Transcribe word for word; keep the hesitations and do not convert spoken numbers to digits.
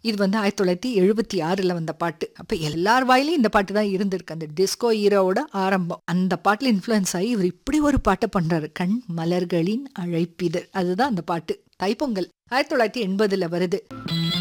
இது வந்து ஆயிரத்தி தொள்ளாயிரத்தி எழுபத்தி ஆறுல வந்த பாட்டு. அப்ப எல்லார் வாயிலையும் இந்த பாட்டு தான் இருந்திருக்கு. அந்த டிஸ்கோ ஈரோட ஆரம்பம். அந்த பாட்டுல இன்ஃப்ளூயன்ஸ் ஆகி இவர் இப்படி ஒரு பாட்டை பண்றாரு. கண் மலர்களின் அழைப்பிதழ், அதுதான் அந்த பாட்டு. தைப்பொங்கல் ஆயிரத்தி தொள்ளாயிரத்தி எண்பதுல வருது.